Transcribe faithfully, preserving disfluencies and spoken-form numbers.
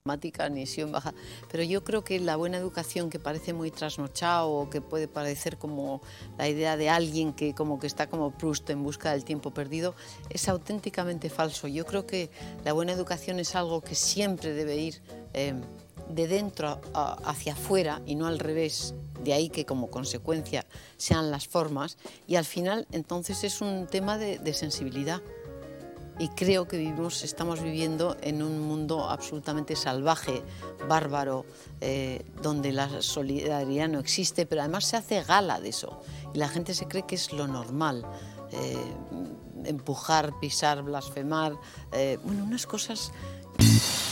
matemática, ni si en baja. Pero yo creo que la buena educación, que parece muy trasnochado o que puede parecer como la idea de alguien que como que está como Proust en busca del tiempo perdido, es auténticamente falso. Yo creo que la buena educación es algo que siempre debe ir eh, de dentro a, hacia afuera y no al revés. De ahí que como consecuencia sean las formas, y al final entonces es un tema de, de sensibilidad. Y creo que vivimos, estamos viviendo en un mundo absolutamente salvaje, bárbaro, eh, donde la solidaridad no existe, pero además se hace gala de eso. Y la gente se cree que es lo normal. Eh, empujar, pisar, blasfemar, eh, bueno, unas cosas...